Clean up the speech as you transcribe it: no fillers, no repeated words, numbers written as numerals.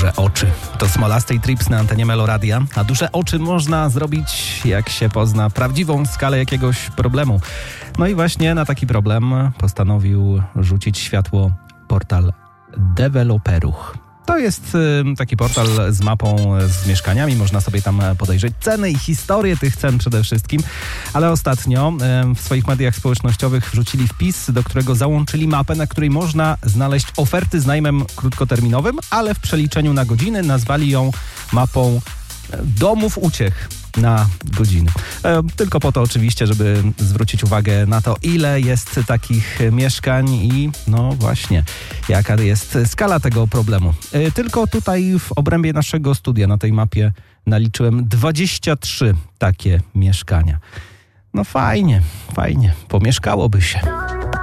duże oczy. To Smolasty i Trips na antenie Meloradia. A duże oczy można zrobić, jak się pozna prawdziwą skalę jakiegoś problemu. No i właśnie na taki problem postanowił rzucić światło portal Deweloperuch. To jest taki portal z mapą z mieszkaniami. Można sobie tam podejrzeć ceny i historię tych cen przede wszystkim. Ale ostatnio w swoich mediach społecznościowych wrzucili wpis, do którego załączyli mapę, na której można znaleźć oferty z najmem krótkoterminowym, ale w przeliczeniu na godziny nazwali ją mapą domów uciech na godziny. Tylko po to oczywiście, żeby zwrócić uwagę na to, ile jest takich mieszkań i no właśnie, jaka jest skala tego problemu. Tylko tutaj w obrębie naszego studia na tej mapie naliczyłem 23 takie mieszkania. No fajnie, pomieszkałoby się.